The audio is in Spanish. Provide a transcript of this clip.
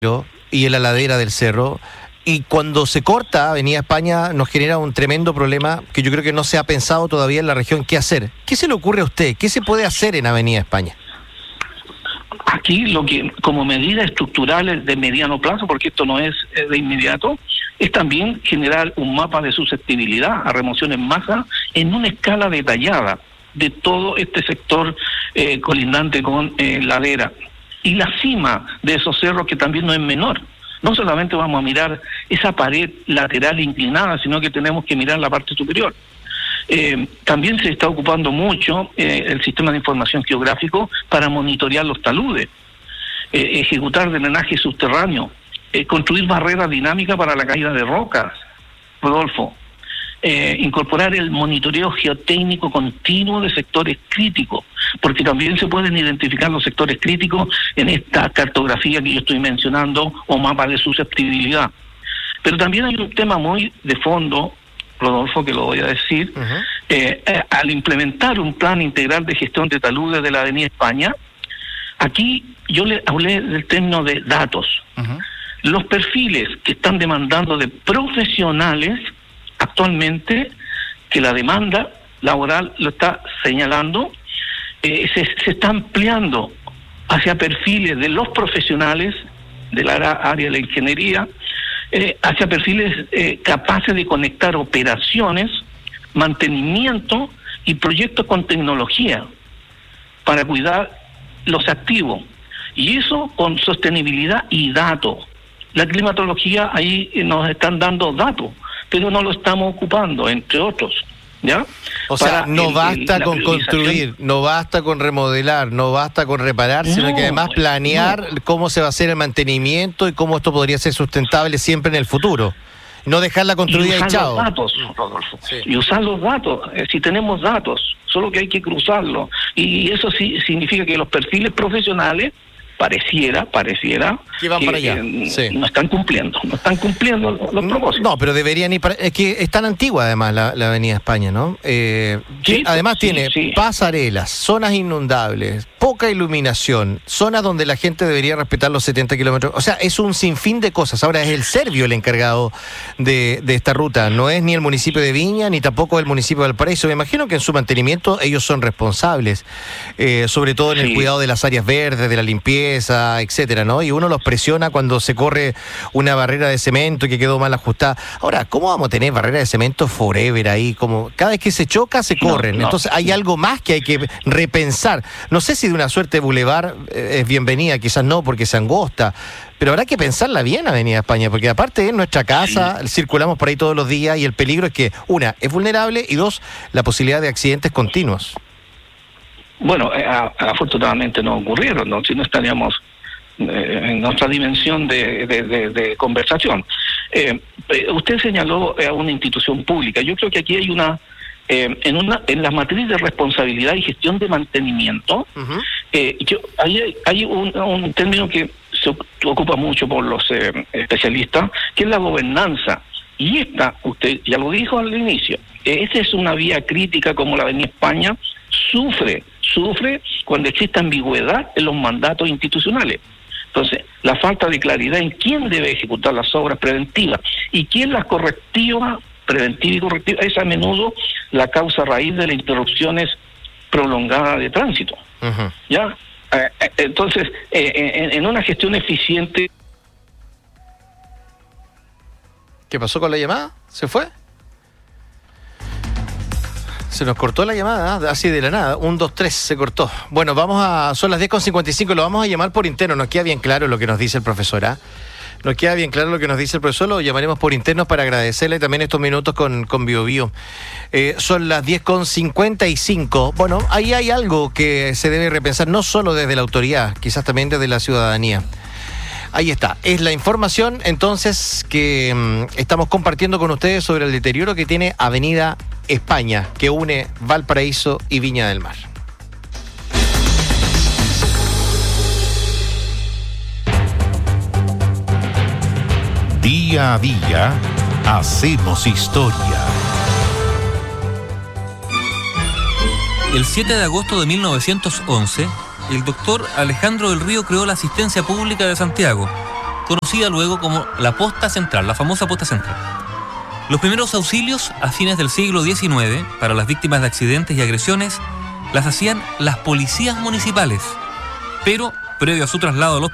y en la ladera del cerro. Y cuando se corta Avenida España nos genera un tremendo problema que yo creo que no se ha pensado todavía en la región qué hacer. ¿Qué se le ocurre a usted? ¿Qué se puede hacer en Avenida España? Aquí lo que, como medidas estructurales de mediano plazo, porque esto no es de inmediato, es también generar un mapa de susceptibilidad a remoción en masa en una escala detallada de todo este sector colindante con ladera. Y la cima de esos cerros, que también no es menor. No solamente vamos a mirar esa pared lateral inclinada, sino que tenemos que mirar la parte superior. También se está ocupando mucho el sistema de información geográfico para monitorear los taludes, ejecutar drenaje subterráneo, construir barreras dinámicas para la caída de rocas, Rodolfo, incorporar el monitoreo geotécnico continuo de sectores críticos, porque también se pueden identificar los sectores críticos en esta cartografía que yo estoy mencionando o mapa de susceptibilidad. Pero también hay un tema muy de fondo, Rodolfo, que lo voy a decir. Al implementar un plan integral de gestión de taludes de la Avenida España, aquí yo le hablé del término de datos. Los perfiles que están demandando de profesionales actualmente, que la demanda laboral lo está señalando, se está ampliando hacia perfiles de los profesionales del área de la ingeniería, hacia perfiles capaces de conectar operaciones, mantenimiento y proyectos con tecnología para cuidar los activos. Y eso con sostenibilidad y datos. La climatología, ahí nos están dando datos, pero no lo estamos ocupando, entre otros. ¿Ya? O sea, no basta con construir, no basta con remodelar, no basta con reparar, sino que además planear cómo se va a hacer el mantenimiento y cómo esto podría ser sustentable siempre en el futuro. No dejarla construida y chao. Los datos, Rodolfo. Sí. Y usar los datos, si tenemos datos, solo que hay que cruzarlos. Y eso sí significa que los perfiles profesionales pareciera que van para allá. No están cumpliendo los propósitos. No, pero deberían ir para... Es que es tan antigua además la Avenida España, ¿no? Sí, además tiene pasarelas, zonas inundables, poca iluminación, zonas donde la gente debería respetar los 70 kilómetros. O sea, es un sinfín de cosas. Ahora es el serbio el encargado de esta ruta. No es ni el municipio de Viña, ni tampoco el municipio de Valparaíso. Me imagino que en su mantenimiento ellos son responsables, sobre todo en el cuidado de las áreas verdes, de la limpieza, etcétera, ¿no? Y uno los presiona cuando se corre una barrera de cemento que quedó mal ajustada. Ahora, ¿cómo vamos a tener barrera de cemento forever ahí? Como cada vez que se choca, se corren. Entonces hay algo más que hay que repensar. No sé si de una suerte bulevar es bienvenida, quizás no, porque se angosta, pero habrá que pensarla bien Avenida España, porque aparte es nuestra casa, circulamos por ahí todos los días y el peligro es que, una, es vulnerable y dos, la posibilidad de accidentes continuos. Bueno, afortunadamente no ocurrieron, ¿no? Si no estaríamos en nuestra dimensión de conversación. Usted señaló a una institución pública. Yo creo que aquí hay en la matriz de responsabilidad y gestión de mantenimiento, hay un término que se ocupa mucho por los especialistas, que es la gobernanza. Y esta, usted ya lo dijo al inicio, esa es una vía crítica como la Avenida España, sufre cuando existe ambigüedad en los mandatos institucionales. Entonces, la falta de claridad en quién debe ejecutar las obras preventivas y quién las correctiva, preventiva y correctiva, es a menudo la causa raíz de las interrupciones prolongadas de tránsito. ¿Ya? Entonces, en una gestión eficiente... ¿Qué pasó con la llamada? ¿Se fue? Se nos cortó la llamada, así de la nada. 1, 2, 3, se cortó. Bueno, son las 10:55, lo vamos a llamar por interno. Nos queda bien claro lo que nos dice el profesor, Nos queda bien claro lo que nos dice el profesor, lo llamaremos por interno para agradecerle también estos minutos con Bio Bio. Son las 10:55. Bueno, ahí hay algo que se debe repensar, no solo desde la autoridad, quizás también desde la ciudadanía. Ahí está, es la información entonces que estamos compartiendo con ustedes sobre el deterioro que tiene Avenida España, que une Valparaíso y Viña del Mar. Día a día hacemos historia. El 7 de agosto de 1911, el doctor Alejandro del Río creó la Asistencia Pública de Santiago, conocida luego como la posta central, la famosa posta central. Los primeros auxilios a fines del siglo XIX para las víctimas de accidentes y agresiones las hacían las policías municipales, pero previo a su traslado a los